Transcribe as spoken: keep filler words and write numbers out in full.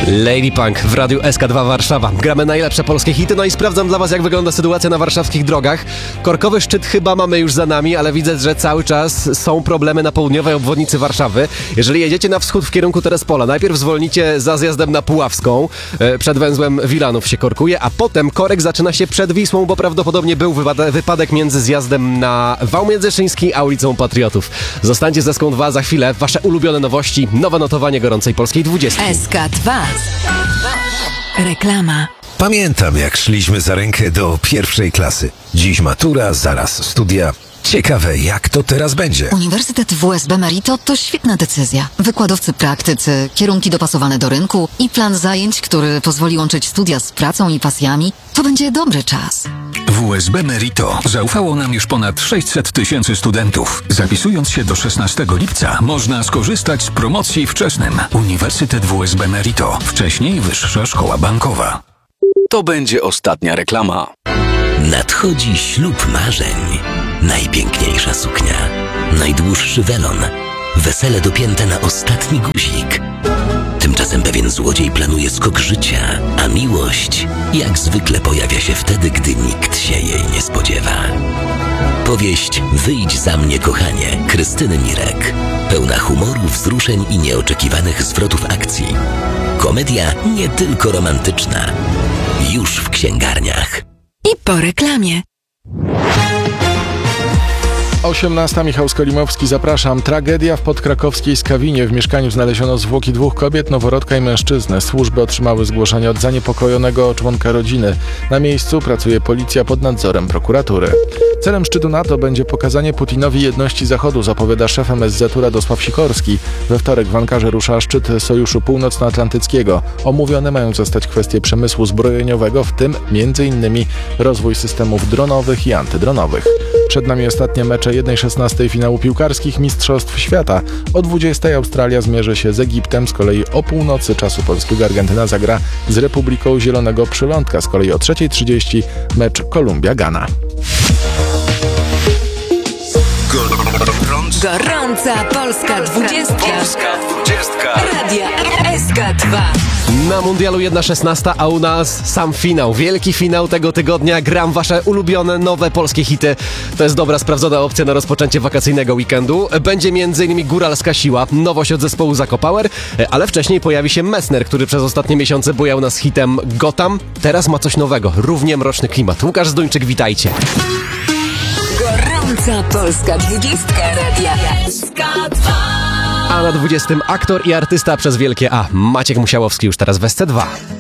Lady Punk w Radiu S K dwa Warszawa. Gramy najlepsze polskie hity, no i sprawdzam dla was, jak wygląda sytuacja na warszawskich drogach. Korkowy szczyt chyba mamy już za nami, ale widzę, że cały czas są problemy na południowej obwodnicy Warszawy. Jeżeli jedziecie na wschód w kierunku Terespola, najpierw zwolnicie za zjazdem na Puławską, przed węzłem Wilanów się korkuje, a potem korek zaczyna się przed Wisłą, bo prawdopodobnie był wypadek, wypadek między zjazdem na Wał Międzyszyński a ulicą Patriotów. Zostańcie z S K dwa, za chwilę wasze ulubione nowości, nowe notowanie gorącej polskiej dwudziestki. S K dwa. Reklama. Pamiętam, jak szliśmy za rękę do pierwszej klasy. Dziś matura, zaraz studia. Ciekawe, jak to teraz będzie. Uniwersytet W S B Merito to świetna decyzja. Wykładowcy praktycy, kierunki dopasowane do rynku i plan zajęć, który pozwoli łączyć studia z pracą i pasjami. To będzie dobry czas. W S B Merito zaufało nam już ponad sześćset tysięcy studentów. Zapisując się do szesnastego lipca można skorzystać z promocji wczesnym. Uniwersytet W S B Merito. Wcześniej Wyższa Szkoła Bankowa. To będzie ostatnia reklama. Nadchodzi ślub marzeń. Najpiękniejsza suknia, najdłuższy welon, wesele dopięte na ostatni guzik. Tymczasem pewien złodziej planuje skok życia, a miłość jak zwykle pojawia się wtedy, gdy nikt się jej nie spodziewa. Powieść Wyjdź za mnie, kochanie, Krystyny Mirek. Pełna humoru, wzruszeń i nieoczekiwanych zwrotów akcji. Komedia nie tylko romantyczna. Już w księgarniach. I po reklamie. osiemnasta. Michał Skolimowski, zapraszam. Tragedia w podkrakowskiej Skawinie. W mieszkaniu znaleziono zwłoki dwóch kobiet, noworodka i mężczyzny. Służby otrzymały zgłoszenie od zaniepokojonego członka rodziny. Na miejscu pracuje policja pod nadzorem prokuratury. Celem szczytu NATO będzie pokazanie Putinowi jedności Zachodu, zapowiada szef M S Z-u Radosław Sikorski. We wtorek w Ankarze rusza szczyt Sojuszu Północnoatlantyckiego. Omówione mają zostać kwestie przemysłu zbrojeniowego, w tym między innymi rozwój systemów dronowych i antydronowych. Przed nami ostatnie mecze jednej szesnastej finału piłkarskich Mistrzostw Świata. O dwudziestej Australia zmierzy się z Egiptem, z kolei o północy czasu polskiego Argentyna zagra z Republiką Zielonego Przylądka, z kolei o trzeciej trzydzieści mecz Kolumbia-Ghana. Gorąca polska dwudziestka. Polska dwudziestka. Radia S K dwa. Na mundialu jedna szesnasta, a u nas sam finał. Wielki finał tego tygodnia. Gram wasze ulubione, nowe polskie hity. To jest dobra, sprawdzona opcja na rozpoczęcie wakacyjnego weekendu. Będzie m.in. Góralska Siła, nowość od zespołu Zakopower, ale wcześniej pojawi się Messner, który przez ostatnie miesiące bujał nas hitem Gotham. Teraz ma coś nowego, równie mroczny klimat. Łukasz Zduńczyk, witajcie. Gorąca polska dwudziestka. Radia S K dwa. A na dwudziestym aktor i artysta przez wielkie A. Maciek Musiałowski już teraz w S C dwa.